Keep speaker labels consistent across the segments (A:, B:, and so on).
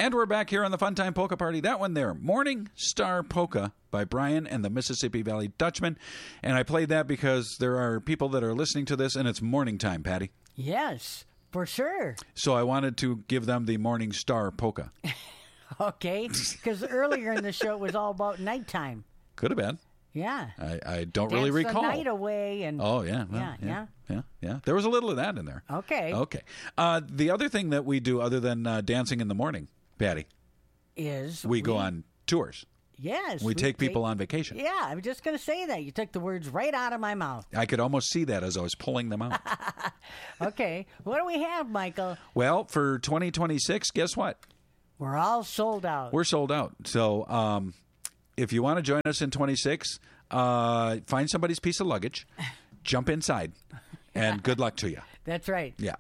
A: And we're back here on the Funtime Polka Party. That one there, Morning Star Polka by Brian and the Mississippi Valley Dutchman. And I played that because there are people that are listening to this, and it's morning time, Patty.
B: Yes, for sure.
A: So I wanted to give them the Morning Star Polka.
B: Okay, because earlier in the show it was all about nighttime.
A: Could have been.
B: Yeah.
A: I don't really recall.
B: Dance the night away. And
A: oh, yeah. Well, yeah. There was a little of that in there.
B: Okay.
A: Okay. The other thing that we do other than dancing in the morning, Patty,
B: is
A: we go on tours.
B: Yes.
A: We take people on vacation.
B: Yeah, I was just going to say that. You took the words right out of my mouth.
A: I could almost see that as I was pulling them out.
B: Okay. What do we have, Michael?
A: Well, for 2026, guess what?
B: We're all sold out.
A: We're sold out. So if you want to join us in 26, find somebody's piece of luggage, jump inside, and good luck to you.
B: That's right.
A: Yeah.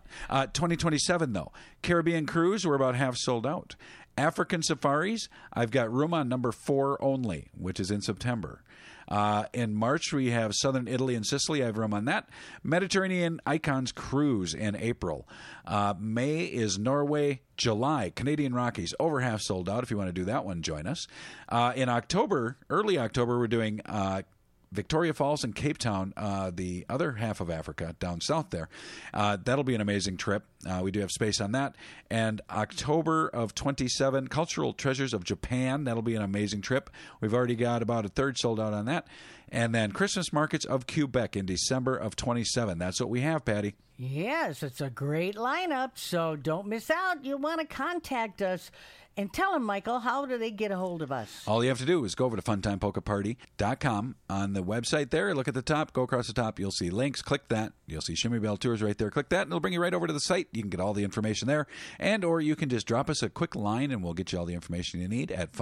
A: 2027, though. Caribbean Cruise, we're about half sold out. African Safaris, I've got room on number 4 only, which is in September. In March, we have Southern Italy and Sicily. I have room on that. Mediterranean Icons Cruise in April. May is Norway. July, Canadian Rockies, over half sold out. If you want to do that one, join us. In October, early October, we're doing Victoria Falls and Cape Town, the other half of Africa, down south there. That'll be an amazing trip. We do have space on that. And October of 27, Cultural Treasures of Japan. That'll be an amazing trip. We've already got about a third sold out on that. And then Christmas Markets of Quebec in December of 27. That's what we have, Patty.
B: Yes, it's a great lineup, so don't miss out. You'll want to contact us. And tell them, Michael, how do they get a hold of us?
A: All you have to do is go over to funtimepolkaparty.com. On the website there, look at the top, go across the top, you'll see links. Click that. You'll see Shimmy Bell Tours right there. Click that, and it'll bring you right over to the site. You can get all the information there. And or you can just drop us a quick line, and we'll get you all the information you need at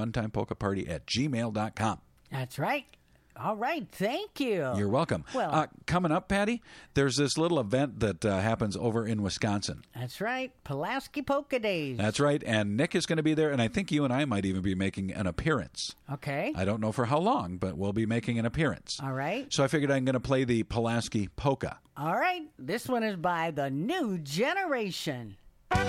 A: funtimepolkaparty@gmail.com.
B: That's right. All right. Thank you.
A: You're welcome.
B: Well,
A: coming up, Patty, there's this little event that happens over in Wisconsin.
B: That's right. Pulaski Polka Days.
A: That's right. And Nick is going to be there, and I think you and I might even be making an appearance.
B: Okay.
A: I don't know for how long, but we'll be making an appearance.
B: All right.
A: So I figured I'm going to play the Pulaski Polka.
B: All right. This one is by the New Generation.